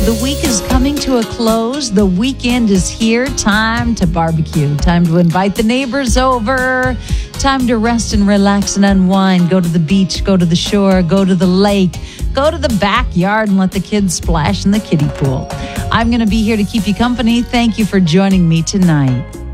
The week is coming to a close. The weekend is here. Time to barbecue. Time to invite the neighbors over. Time to rest and relax and unwind. Go to the beach, go to the shore, go to the lake, go to the backyard and let the kids splash in the kiddie pool. I'm going to be here to keep you company. Thank you for joining me tonight.